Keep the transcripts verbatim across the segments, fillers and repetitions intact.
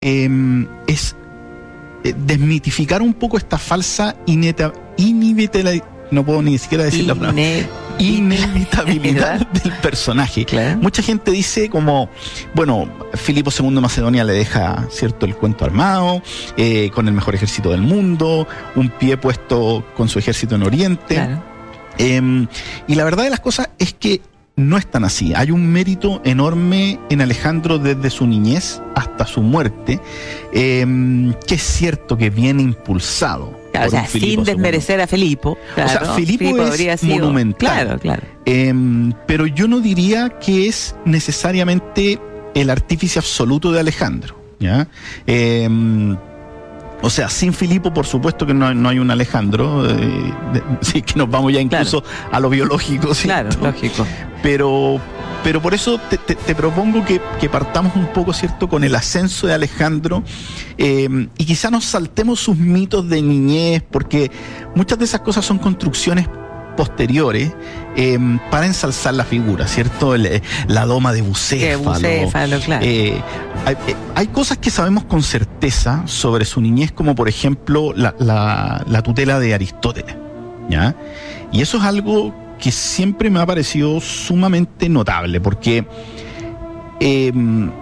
eh, es eh, desmitificar un poco esta falsa ineta, inevitabilidad, no puedo ni siquiera decir la palabra, inevitabilidad del personaje. Claro. Mucha gente dice como, bueno, Filipo segundo de Macedonia le deja, cierto, el cuento armado, eh, con el mejor ejército del mundo, un pie puesto con su ejército en Oriente. Claro. Eh, y la verdad de las cosas es que no es tan así. Hay un mérito enorme en Alejandro desde su niñez hasta su muerte, eh, que es cierto que viene impulsado. Claro, o sea, sin desmerecer a Filipo. Claro, o sea, Filipo, Filipo es habría sido monumental. Claro, claro. Eh, pero yo no diría que es necesariamente el artífice absoluto de Alejandro, ¿ya? Eh, O sea, sin Filipo, por supuesto que no, no hay un Alejandro, eh, de, sí, que nos vamos ya incluso claro. a lo biológico, ¿cierto? Claro, lógico. Pero, pero por eso te, te, te propongo que, que partamos un poco, ¿cierto?, con el ascenso de Alejandro, eh, y quizá nos saltemos sus mitos de niñez, porque muchas de esas cosas son construcciones posteriores eh, para ensalzar la figura, ¿cierto? El, la doma de Bucéfalo. Bucéfalo, claro. Eh, hay, hay cosas que sabemos con certeza sobre su niñez, como por ejemplo la, la, la tutela de Aristóteles, ¿ya? Y eso es algo que siempre me ha parecido sumamente notable, porque eh,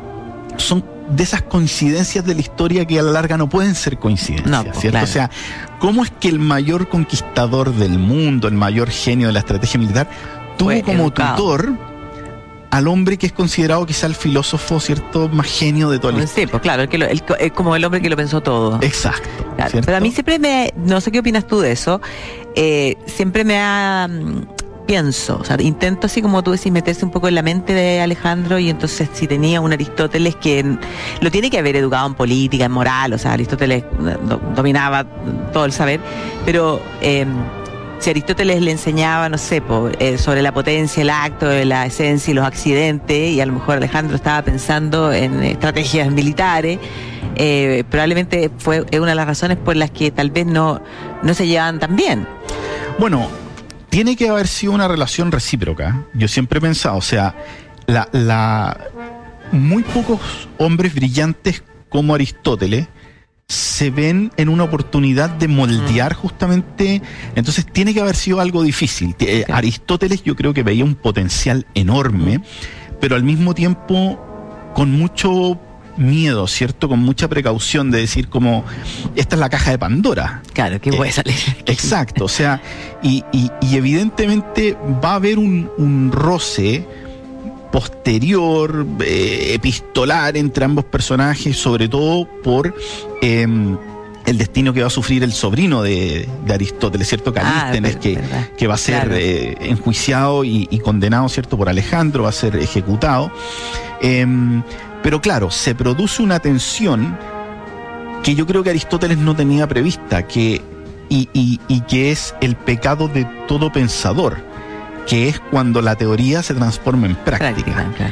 son de esas coincidencias de la historia que a la larga no pueden ser coincidencias, no, pues, ¿cierto? Claro. O sea, ¿cómo es que el mayor conquistador del mundo, el mayor genio de la estrategia militar, tuvo Fue como educado. tutor al hombre que es considerado quizá el filósofo, ¿cierto?, más genio de toda la historia? Sí, pues claro, el que lo, el, el, como el hombre que lo pensó todo. Exacto. Claro, ¿cierto? pero a mí siempre me, no sé qué opinas tú de eso, eh, siempre me ha... pienso, o sea, intento así como tú decís, meterse un poco en la mente de Alejandro, y entonces si tenía un Aristóteles que lo tiene que haber educado en política, en moral, o sea, Aristóteles do, dominaba todo el saber, pero eh, si Aristóteles le enseñaba, no sé, po, eh, sobre la potencia, el acto, la esencia y los accidentes, y a lo mejor Alejandro estaba pensando en estrategias militares, eh, probablemente fue una de las razones por las que tal vez no, no se llevaban tan bien. Bueno, tiene que haber sido una relación recíproca. Yo siempre he pensado, o sea, la, la, muy pocos hombres brillantes como Aristóteles se ven en una oportunidad de moldear justamente. Entonces tiene que haber sido algo difícil. Okay. Aristóteles yo creo que veía un potencial enorme, pero al mismo tiempo con mucho miedo, ¿cierto? Con mucha precaución de decir como, esta es la caja de Pandora. Claro, que puede eh, salir. Exacto, o sea, y, y, y evidentemente va a haber un, un roce posterior, eh, epistolar entre ambos personajes, sobre todo por eh, el destino que va a sufrir el sobrino de, de Aristóteles, ¿cierto? Calístenes, ah, que, que va a ser claro. eh, enjuiciado y, y condenado, ¿cierto? Por Alejandro, va a ser ejecutado. Eh, Pero claro, se produce una tensión que yo creo que Aristóteles no tenía prevista, que, y, y, y que es el pecado de todo pensador, que es cuando la teoría se transforma en práctica. práctica claro.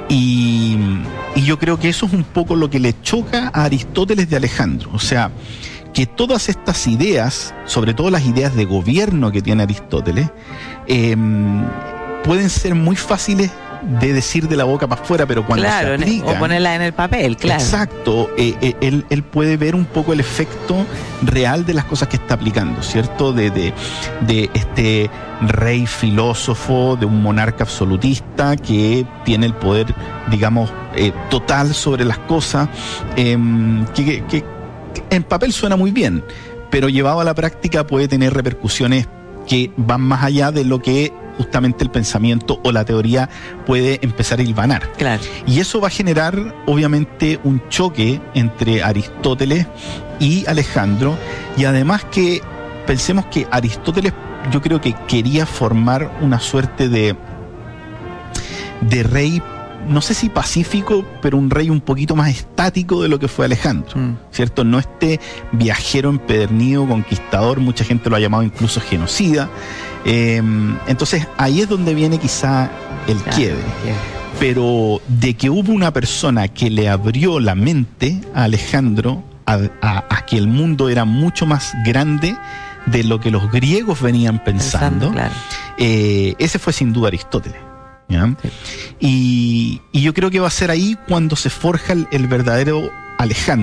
y, y yo creo que eso es un poco lo que le choca a Aristóteles de Alejandro. O sea, que todas estas ideas, sobre todo las ideas de gobierno que tiene Aristóteles, eh, pueden ser muy fáciles de decir de la boca para afuera, pero cuando claro, se aplican, o ponerla en el papel, claro. Exacto, eh, eh, él, él puede ver un poco el efecto real de las cosas que está aplicando, ¿cierto? De, de, de este rey filósofo, de un monarca absolutista que tiene el poder, digamos, eh, total sobre las cosas, eh, que, que, que en papel suena muy bien, pero llevado a la práctica puede tener repercusiones que van más allá de lo que justamente el pensamiento o la teoría puede empezar a hilvanar. Claro. Y eso va a generar, obviamente, un choque entre Aristóteles y Alejandro, y además que pensemos que Aristóteles yo creo que quería formar una suerte de de rey, no sé si pacífico, pero un rey un poquito más estático de lo que fue Alejandro, mm. ¿cierto? No este viajero empedernido, conquistador, mucha gente lo ha llamado incluso genocida. Eh, entonces ahí es donde viene quizá el claro, quiebre. yeah. Pero de que hubo una persona que le abrió la mente a Alejandro a, a, a que el mundo era mucho más grande de lo que los griegos venían pensando, pensando claro. eh, ese fue sin duda Aristóteles. ¿Ya? Sí. Y, y yo creo que va a ser ahí cuando se forja el, el verdadero Alejandro.